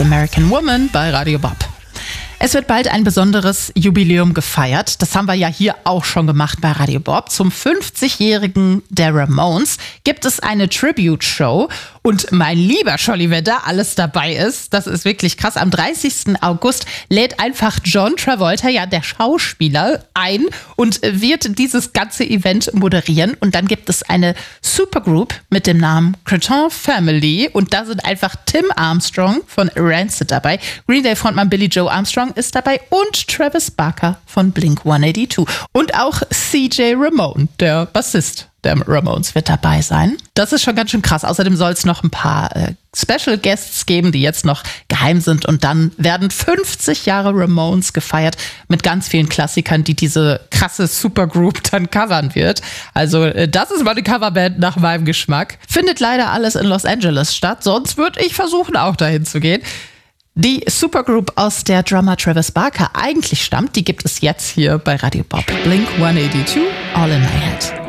This American Woman bei Radio Bob. Es wird bald ein besonderes Jubiläum gefeiert. Das haben wir ja hier auch schon gemacht bei Radio Bob. Zum 50-jährigen der Ramones gibt es eine Tribute-Show. Und mein lieber Scholli, wer da alles dabei ist, das ist wirklich krass. Am 30. August lädt einfach John Travolta, ja der Schauspieler, ein und wird dieses ganze Event moderieren. Und dann gibt es eine Supergroup mit dem Namen Cretin Family. Und da sind einfach Tim Armstrong von Rancid dabei, Green Day Frontmann Billy Joe Armstrong ist dabei und Travis Barker von Blink-182. Und auch CJ Ramone, der Bassist der Ramones, wird dabei sein. Das ist schon ganz schön krass. Außerdem soll es noch ein paar Special Guests geben, die jetzt noch geheim sind. Und dann werden 50 Jahre Ramones gefeiert mit ganz vielen Klassikern, die diese krasse Supergroup dann covern wird. Also das ist mal eine Coverband nach meinem Geschmack. Findet leider alles in Los Angeles statt. Sonst würde ich versuchen, auch dahin zu gehen. Die Supergroup, aus der Drummer Travis Barker eigentlich stammt, die gibt es jetzt hier bei Radio Bob. Blink-182, All in My Head.